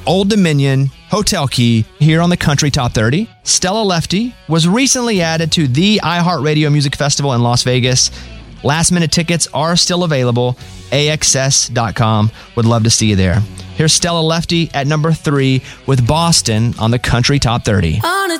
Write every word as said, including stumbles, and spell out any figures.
Old Dominion Hotel Key here on the Country Top thirty. Stella Lefty was recently added to the iHeartRadio Music Festival in Las Vegas. Last minute tickets are still available. A X S dot com. Would love to see you there. Here's Stella Lefty at number three with Boston on the Country Top thirty.